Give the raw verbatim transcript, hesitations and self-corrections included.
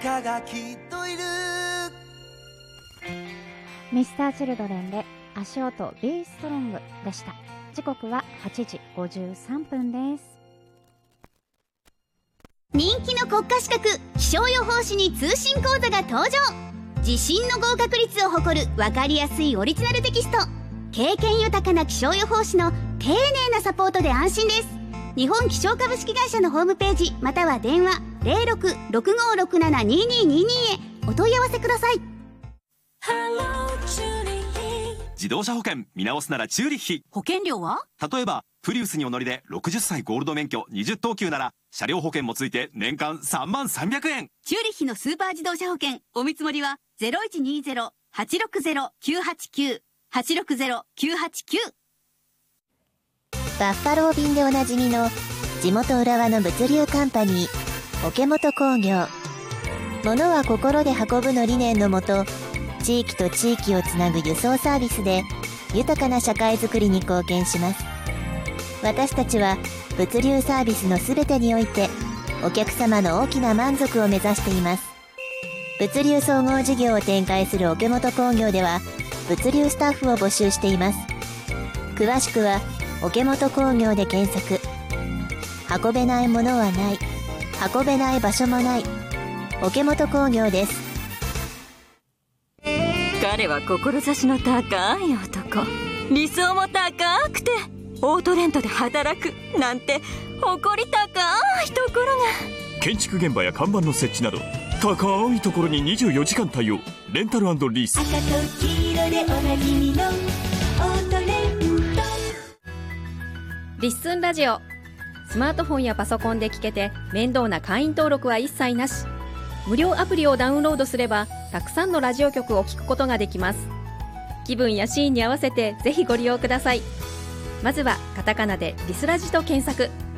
かがきっといる。 ミスターチルドレンで足音ビーストロングでした。時刻ははちじごじゅうさんぷんです。 人気の国家資格気象予報士に通信講座が登場。自信の合格率を誇る分かりやすいオリジナルテキスト。経験豊かな気象予報士の丁寧なサポートで安心です。日本気象株式会社のホームページまたは電話 ゼロろく ろくごろくなな にににに へお問い合わせください。 自動車保険見直すならチューリッヒ。 保険料は？ 例えばプリウスにお乗りでろくじゅっさいゴールド免許にじゅっとうきゅうなら車両保険もついて年間さんまんさんびゃくえん。 チューリッヒのスーパー自動車保険お見積もりは ゼロいちにゼロ はちろくゼロ きゅうはちきゅう はちろくゼロ きゅうはちきゅう。 バッファロー便でおなじみの地元浦和の物流カンパニー桶本工業。物は心で運ぶの理念のもと、地域と地域をつなぐ輸送サービスで豊かな社会づくりに貢献します。私たちは物流サービスのすべてにおいてお客様の大きな満足を目指しています。物流総合事業を展開する桶本工業では物流スタッフを募集しています。詳しくは桶本工業で検索。運べないものはない、運べない場所もない、桶本工業です。 彼は志の高い男、理想も高くてオートレントで働くなんて誇り高いところが。 建築現場や看板の設置など高いところににじゅうよじかん対応。レンタル&リース。 赤と黄色でおなじみのオートレント。 リッスンラジオ。スマートフォンやパソコンで聞けて面倒な会員登録は一切なし。無料アプリをダウンロードすればたくさんのラジオ局を聞くことができます。気分やシーンに合わせてぜひご利用ください。まずはカタカナでリスラジと検索。